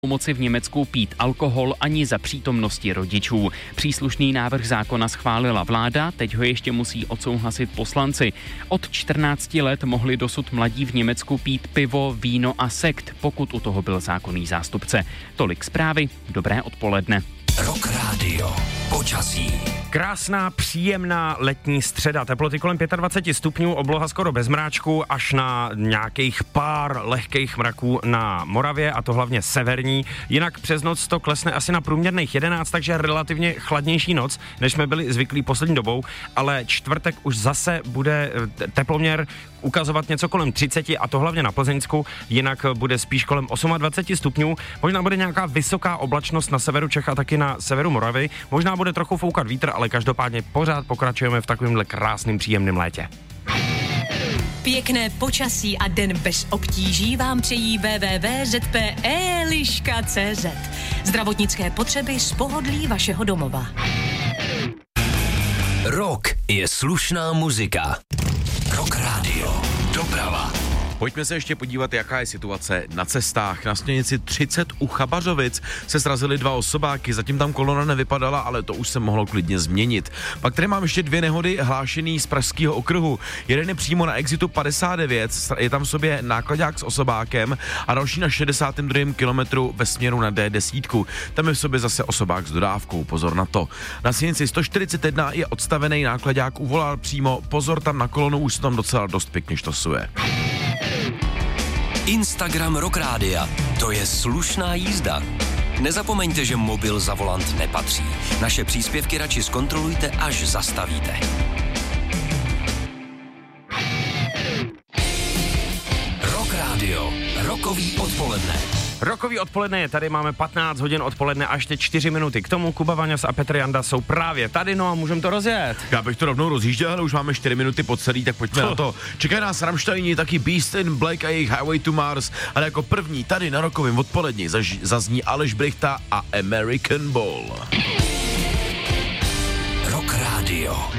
moci v Německu pít alkohol ani za přítomnosti rodičů. Příslušný návrh zákona schválila vláda, teď ho ještě musí odsouhlasit poslanci. Od 14 let mohli dosud mladí v Německu pít pivo, víno a sekt, pokud u toho byl zákonný zástupce. Tolik zprávy, dobré odpoledne. Rock Radio. Počasí. Krásná, příjemná letní středa. Teploty kolem 25 stupňů, obloha skoro bez mráčku, až na nějakých pár lehkých mraků na Moravě, a to hlavně severní. Jinak přes noc to klesne asi na průměrných 11, takže relativně chladnější noc, než jsme byli zvyklí poslední dobou, ale čtvrtek už zase bude teploměr ukazovat něco kolem 30, a to hlavně na Plzeňsku, jinak bude spíš kolem 28 stupňů. Možná bude nějaká vysoká oblačnost na severu Čech a taky na severu Moravy. Možná bude trochu foukat vítr, ale každopádně pořád pokračujeme v takovémhle krásným, příjemným létě. Pěkné počasí a den bez obtíží vám přejí www.zpe.liška.cz. Zdravotnické potřeby z pohodlí vašeho domova. Rock je slušná muzika. Rock Radio. Doprava. Pojďme se ještě podívat, jaká je situace na cestách. Na stanici 30 u Chabařovic se srazily dva osobáky, zatím tam kolona nevypadala, ale to už se mohlo klidně změnit. Pak tady mám ještě dvě nehody hlášený z Pražského okruhu. Jeden je přímo na exitu 59, je tam v sobě nákladák s osobákem, a další na 62. kilometru ve směru na D10. Tam je v sobě zase osobák s dodávkou, pozor na to. Na silnici 141 je odstavený nákladák, uvolal přímo, pozor tam na kolonu, už se tam docela dost pěkně štosuje. Instagram Rock Rádia. To je slušná jízda. Nezapomeňte, že mobil za volant nepatří. Naše příspěvky radši zkontrolujte, až zastavíte. Rock Radio. Rokový odpoledne. Rokový odpoledne je tady, máme 15 hodin odpoledne a ještě 4 minuty. K tomu Kuba Vaňas a Petr Janda jsou právě tady, no a můžeme to rozjet. Já bych to rovnou rozjížděl, ale už máme 4 minuty po celý, tak pojďme na to. Čekají nás Rammsteini, taky Beast in Black a jejich Highway to Mars, ale jako první tady na rokovém odpoledni zazní Aleš Brychta a American Ball. Rock Radio.